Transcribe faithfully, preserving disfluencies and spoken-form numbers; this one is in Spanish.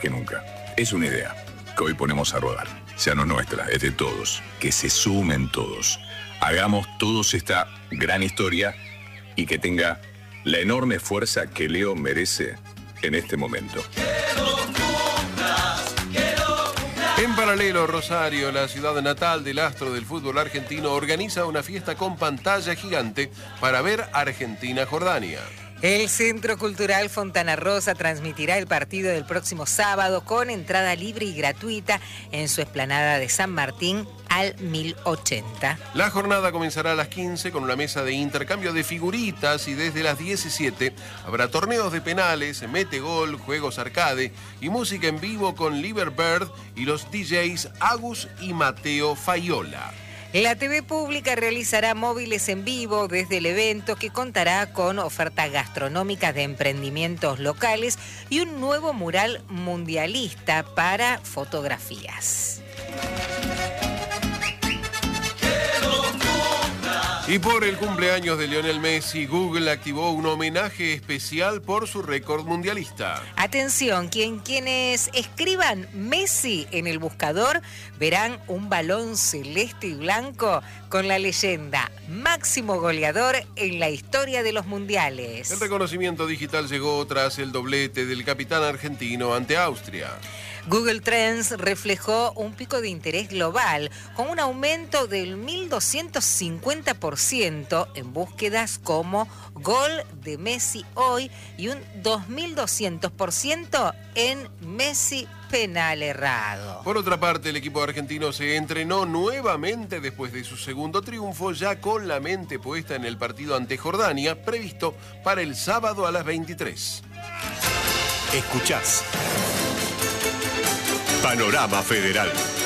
que nunca. Es una idea que hoy ponemos a rodar. Ya no es nuestra, es de todos. Que se sumen todos. Hagamos todos esta gran historia y que tenga la enorme fuerza que Leo merece en este momento. En paralelo, Rosario, la ciudad natal del astro del fútbol argentino, organiza una fiesta con pantalla gigante para ver Argentina-Jordania. El Centro Cultural Fontana Rosa transmitirá el partido del próximo sábado con entrada libre y gratuita en su explanada de San Martín al mil ochenta. La jornada comenzará a las quince con una mesa de intercambio de figuritas y desde las diecisiete habrá torneos de penales, mete-gol, juegos arcade y música en vivo con Liber Bird y los D Js Agus y Mateo Faiola. La T V Pública realizará móviles en vivo desde el evento que contará con oferta gastronómica de emprendimientos locales y un nuevo mural mundialista para fotografías. Y por el cumpleaños de Lionel Messi, Google activó un homenaje especial por su récord mundialista. Atención, quien, quienes escriban Messi en el buscador verán un balón celeste y blanco con la leyenda máximo goleador en la historia de los mundiales. El reconocimiento digital llegó tras el doblete del capitán argentino ante Austria. Google Trends reflejó un pico de interés global con un aumento del mil doscientos cincuenta por ciento en búsquedas como gol de Messi hoy y un dos mil doscientos por ciento en Messi penal errado. Por otra parte, el equipo argentino se entrenó nuevamente después de su segundo triunfo, ya con la mente puesta en el partido ante Jordania, previsto para el sábado a las veintitrés. Escuchás Panorama Federal.